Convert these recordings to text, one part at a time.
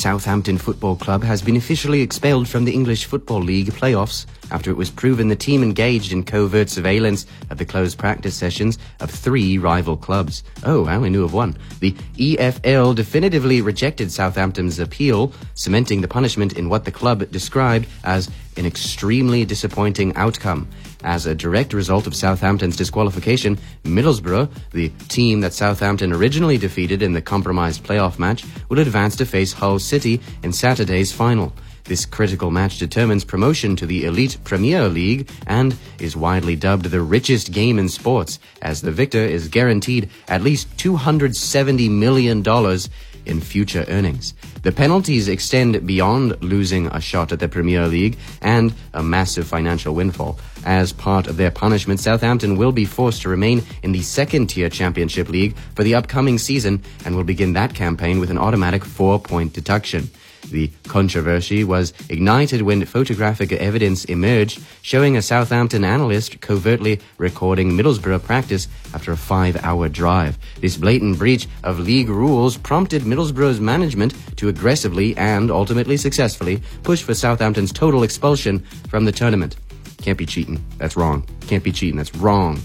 Southampton Football Club has been officially expelled from the English Football League playoffs after it was proven the team engaged in covert surveillance at the closed practice sessions of 3 rival clubs. Oh, I only knew of one. The EFL definitively rejected Southampton's appeal, cementing the punishment in what the club described as an extremely disappointing outcome. As a direct result of Southampton's disqualification, Middlesbrough, the team that Southampton originally defeated in the compromised playoff match, will advance to face Hull City in Saturday's final. This critical match determines promotion to the elite Premier League and is widely dubbed the richest game in sports, as the victor is guaranteed at least $270 million in future earnings. The penalties extend beyond losing a shot at the Premier League and a massive financial windfall. As part of their punishment, Southampton will be forced to remain in the second-tier Championship League for the upcoming season and will begin that campaign with an automatic 4-point deduction. The controversy was ignited when photographic evidence emerged showing a Southampton analyst covertly recording Middlesbrough practice after a 5-hour drive. This blatant breach of league rules prompted Middlesbrough's management to aggressively and ultimately successfully push for Southampton's total expulsion from the tournament. Can't be cheating. That's wrong. Can't be cheating. That's wrong.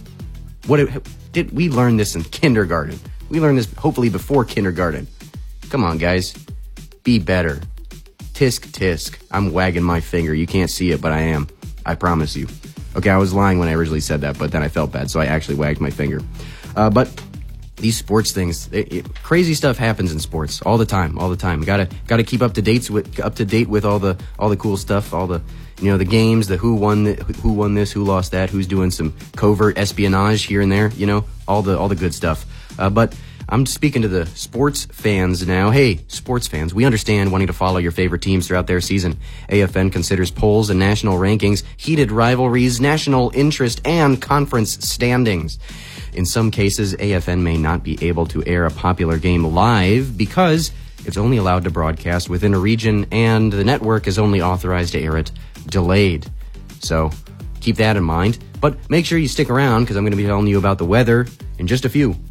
Did we learn this in kindergarten? We learned this hopefully before kindergarten. Come on, guys. Be better. Tisk, tisk. I'm wagging my finger. You can't see it, but I am. I promise you. Okay, I was lying when I originally said that, but then I felt bad, so I actually wagged my finger. But these sports things, crazy stuff happens in sports all the time. Gotta keep up to date with all the cool stuff, all the the games, the who won this, who lost that, who's doing some covert espionage here and there, all the good stuff. But I'm speaking to the sports fans now. Hey, sports fans, we understand wanting to follow your favorite teams throughout their season. AFN considers polls and national rankings, heated rivalries, national interest, and conference standings. In some cases, AFN may not be able to air a popular game live because it's only allowed to broadcast within a region and the network is only authorized to air it delayed. So keep that in mind. But make sure you stick around because I'm going to be telling you about the weather in just a few.